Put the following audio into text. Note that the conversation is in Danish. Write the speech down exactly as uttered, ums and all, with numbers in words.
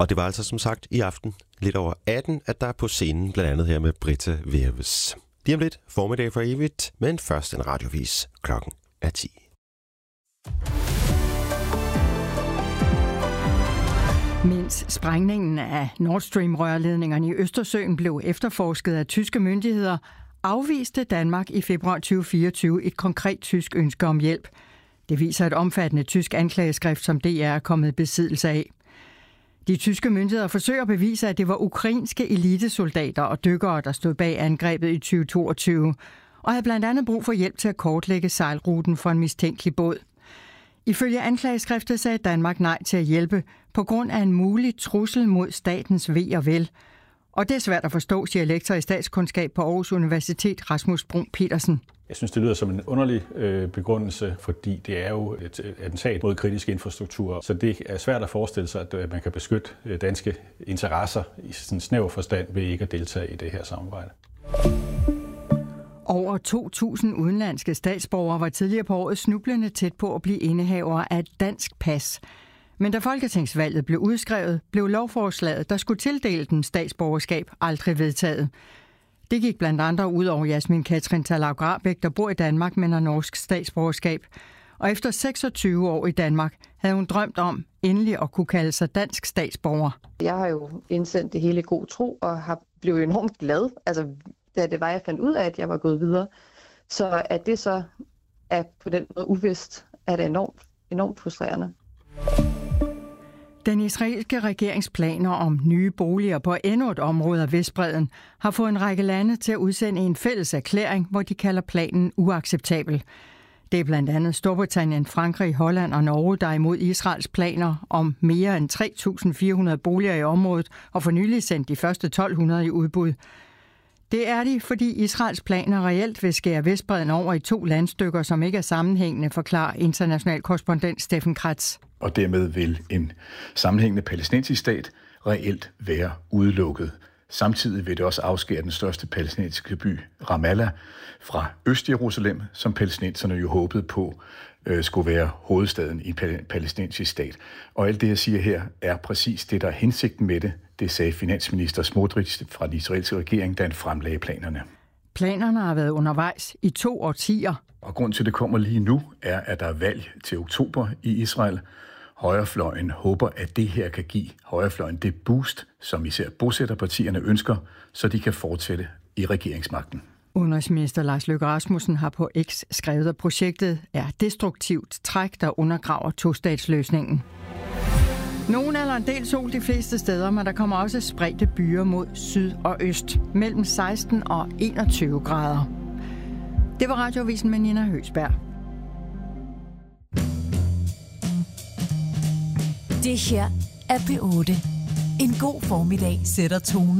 Og det var altså som sagt i aften lidt over atten, at der er på scenen blandt andet her med Britta Verves. Lige om lidt formiddag for evigt, men først en radiovis. Klokken er ti. Mens sprængningen af Nord Stream-rørledningerne i Østersøen blev efterforsket af tyske myndigheder, afviste Danmark i februar tyve fireogtyve et konkret tysk ønske om hjælp. Det viser et omfattende tysk anklageskrift, som D R er kommet i besiddelse af. De tyske myndigheder forsøger at bevise, at det var ukrainske elitesoldater og dykkere, der stod bag angrebet i tyve toogtyve, og havde blandt andet brug for hjælp til at kortlægge sejlruten for en mistænkelig båd. Ifølge anklageskriftet sagde Danmark nej til at hjælpe på grund af en mulig trussel mod statens ve og vel. Og det er svært at forstå, siger lektor i statskundskab på Aarhus Universitet, Rasmus Brun Petersen. Jeg synes, det lyder som en underlig øh, begrundelse, fordi det er jo et attentat mod kritisk infrastruktur. Så det er svært at forestille sig, at man kan beskytte danske interesser i sådan en snæver forstand ved ikke at deltage i det her samarbejde. Over to tusind udenlandske statsborgere var tidligere på året snublende tæt på at blive indehaver af et dansk pas. Men da folketingsvalget blev udskrevet, blev lovforslaget, der skulle tildele den statsborgerskab, aldrig vedtaget. Det gik blandt andre ud over Jasmin Katrin Talau Grabæk, der bor i Danmark, men har norsk statsborgerskab. Og efter seksogtyve år i Danmark havde hun drømt om endelig at kunne kalde sig dansk statsborger. Jeg har jo indsendt det hele i god tro og har blevet enormt glad, altså, da det var, jeg fandt ud af, at jeg var gået videre. Så at det så er på den måde uvist, er det enormt, enormt frustrerende. Den israelske regeringsplaner om nye boliger på endnu et område af Vestbredden har fået en række lande til at udsende en fælles erklæring, hvor de kalder planen uacceptabel. Det er blandt andet Storbritannien, Frankrig, Holland og Norge, der er imod Israels planer om mere end tre tusind fire hundrede boliger i området og for nylig sendt de første tolv hundrede i udbud. Det er de, fordi Israels planer reelt vil skære Vestbredden over i to landstykker, som ikke er sammenhængende, forklarer international korrespondent Steffen Kratz. Og dermed vil en sammenhængende palæstinensisk stat reelt være udelukket. Samtidig vil det også afskære den største palæstinensiske by, Ramallah, fra Øst-Jerusalem, som palæstinenserne jo håbede på øh, skulle være hovedstaden i en palæstinensisk stat. Og alt det, jeg siger her, er præcis det, der er hensigten med det. Det sagde finansminister Smotrich fra den israelske regering, da han fremlagde planerne. Planerne har været undervejs i to årtier. Og grund til, at det kommer lige nu, er, at der er valg til oktober i Israel. Højrefløjen håber, at det her kan give højrefløjen det boost, som især bosætterpartierne ønsker, så de kan fortsætte i regeringsmagten. Udenrigsminister Lars Løkke Rasmussen har på X skrevet, at projektet er destruktivt træk, der undergraver tostatsløsningen. Nogen eller en del sol de fleste steder, men der kommer også spredte byer mod syd og øst, mellem seksten og enogtyve grader. Det var Radiovisen med Nina Høgsberg. Det her er P otte. En god formiddag sætter tonen.